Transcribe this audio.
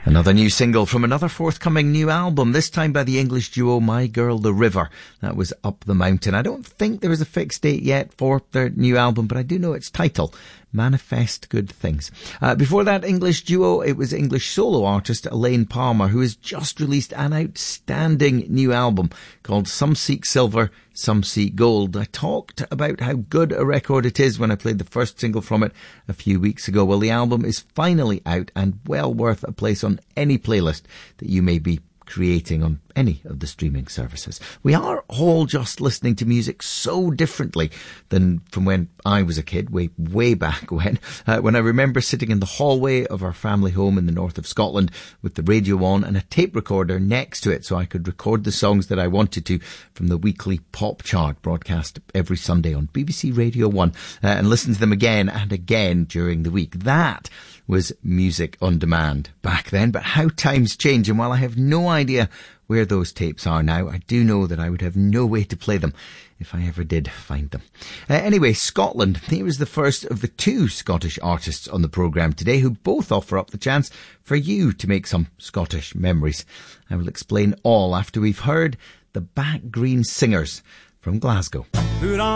Another new single from another forthcoming new album, this time by the English duo My Girl The River. That was Up the Mountain. I don't think there is a fixed date yet for their new album, but I do know its title, Manifest Good Things. Before that English duo, it was English solo artist Elaine Palmer, who has just released an outstanding new album called Some Seek Silver, Some Seek Gold. I talked about how good a record it is when I played the first single from it a few weeks ago. Well, the album is finally out and well worth a place on any playlist that you may be creating on any of the streaming services. We are all just listening to music so differently than from when I was a kid, way back when I remember sitting in the hallway of our family home in the north of Scotland with the radio on and a tape recorder next to it so I could record the songs that I wanted to from the weekly pop chart broadcast every Sunday on BBC Radio 1 and listen to them again and again during the week. That was music on demand back then, but how times change, and while I have no idea where those tapes are now, I do know that I would have no way to play them if I ever did find them. Anyway, Scotland. Here is the first of the two Scottish artists on the programme today who both offer up the chance for you to make some Scottish memories. I will explain all after we've heard the Back Green Singers from Glasgow.